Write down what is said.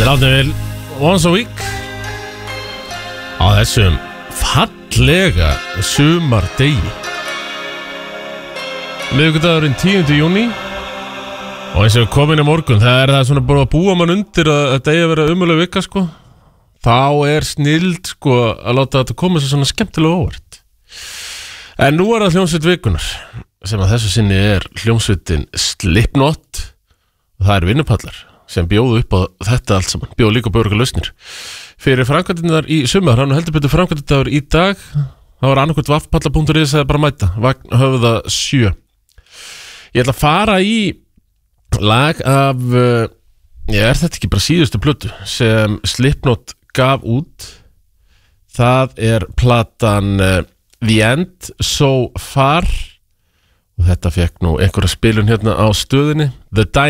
Þetta látið vel Once a Week á þessum fallega sumardegi. Miðvikudagurinn 10. júní og eins og komin í morgun, það svona bara að búa mann undir að þetta eigi að vera umulega vika sko. Þá snild sko að láta þetta koma svo svona skemmtilega óvart. En nú það hljómsveit vikunar sem að þessu sinni hljómsveitin Slipknot og það vinnupallar sem bjóðu upp á þetta allt saman, bjóðu líka börga lausnir. Fyrir framkvæmdirnar í sumar, hann heldur betur framkvæmdirnar í dag, það var annarkvæmt vaffpalla.is eða bara mæta, Vagn Höfða 7. Ég ætla að fara í lag af, þetta ekki bara síðustu plötu sem Slipknot gaf út. Það platan The End So Far og þetta fekk nú einhverja spilun hérna á stöðinni, The